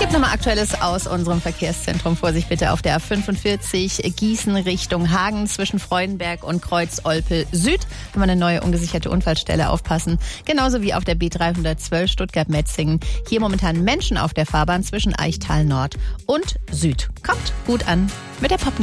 Nochmal Aktuelles aus unserem Verkehrszentrum. Vorsicht bitte auf der A45 Gießen Richtung Hagen zwischen Freudenberg und Kreuz-Olpe Süd. Haben wir eine neue ungesicherte Unfallstelle, aufpassen. Genauso wie auf der B312 Stuttgart-Metzingen. Hier momentan Menschen auf der Fahrbahn zwischen Eichtal Nord und Süd. Kommt gut an mit der Pop